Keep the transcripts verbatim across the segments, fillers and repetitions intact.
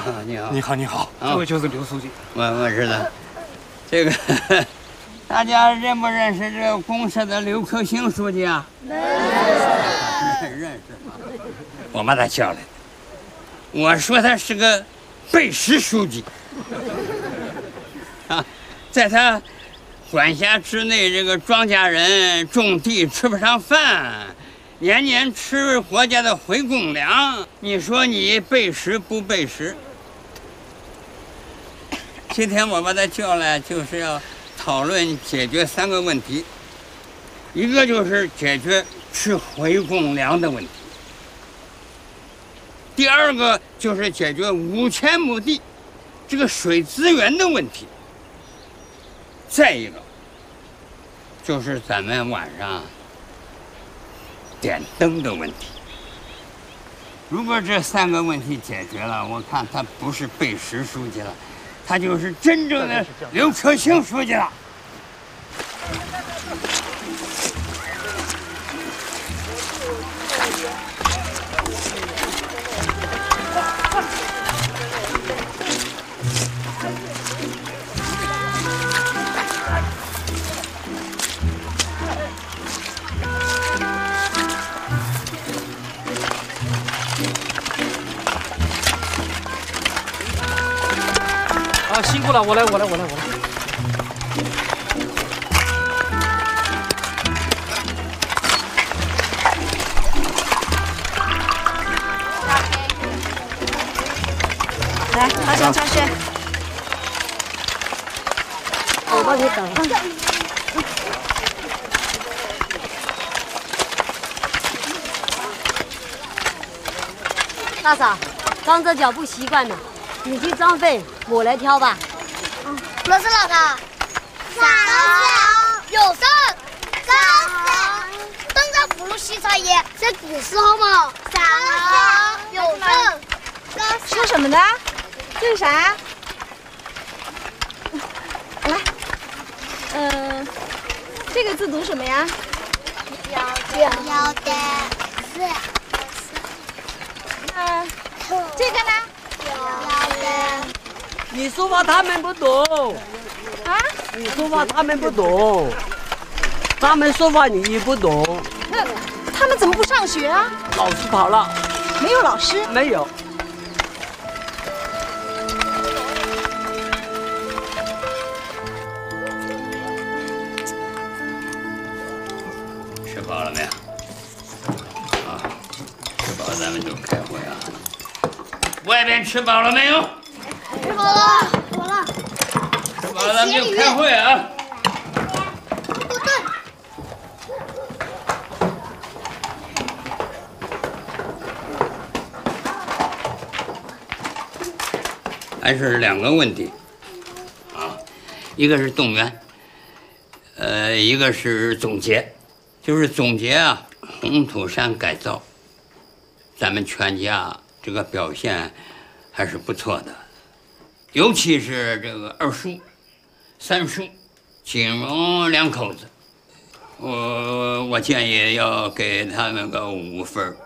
你好， 你好，你好，这位就是刘书记。 我我知道，这个大家认不认识这个公社的刘克兴书记啊？认识，认识。我把他叫来，我说他是个背时书记啊，在他管辖之内，这个庄稼人种地吃不上饭。年年吃国家的回公粮，你说你背时不背时？今天我把他叫来，就是要讨论解决三个问题，一个就是解决吃回公粮的问题，第二个就是解决五千亩地这个水资源的问题，再一个就是咱们晚上点灯的问题。如果这三个问题解决了，我看他不是背时书记了，他就是真正的刘克兴书记了。 啊，辛苦了，我来，我来，我来，我来。 来，老蒋尝试。我帮你等。大嫂，刚这脚不习惯呢，你去装粪，我来挑吧。 嗯，我是老高。三香有胜，三香。登上福禄西茶叶是古时候嘛？三香有胜。 说什么呢？这是啥？来，嗯，这个字读什么呀？ 有有的是。 那这个呢？ 有的。 你说话他们不懂啊？ 你说话他们不懂，他们说话你也不懂。 那他们怎么不上学啊？ 老师跑了。 没有老师？ 没有。 吃饱了没有？啊，吃饱咱们就开会啊。外边吃饱了没有？ 吃饱了，吃饱了。 吃饱了咱们就开会啊。 不对。 还是两个问题，啊，一个是动员，呃，一个是总结。就是总结啊，红土山改造，咱们全家这个表现还是不错的，尤其是这个二叔、三叔、锦荣两口子，我我建议要给他们个五分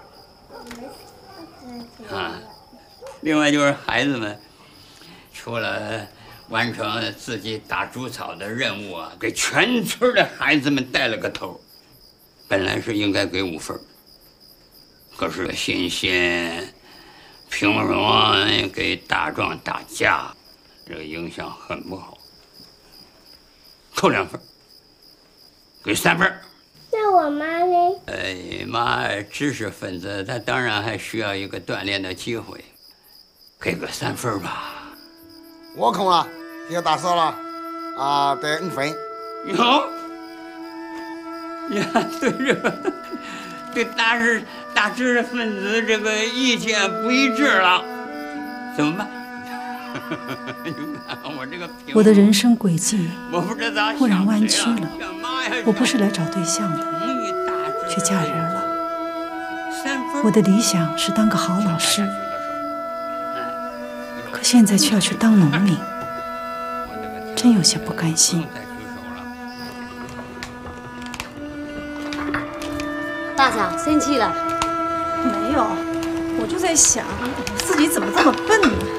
啊。另外就是孩子们，除了完成自己打猪草的任务啊，给全村的孩子们带了个头。本来是应该给五分，可是欣欣、平荣给大壮打架，这个影响很不好，扣两分，给三分。 那我妈呢？ 哎妈，知识分子，他当然还需要一个锻炼的机会，给个三分吧。 我空了，给大嫂了，啊，得五分。 哟。呀，对这个对大知大知识分子这个意见不一致了，怎么办？你看我这个， 我的人生轨迹我不知道忽然弯曲了。我不是来找对象的，却嫁人了。我的理想是当个好老师，可现在却要去当农民，真有些不甘心。 大嫂生气了？ 没有，我就在想自己怎么这么笨呢。